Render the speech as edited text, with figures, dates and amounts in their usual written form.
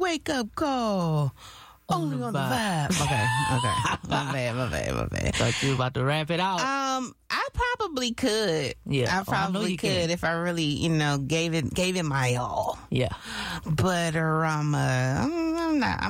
wake up call. Only on the vibe. Okay. My bad. Thought you were about to wrap it out. I probably could. Yeah. I probably could if I really, gave it my all. Yeah. But I'm not.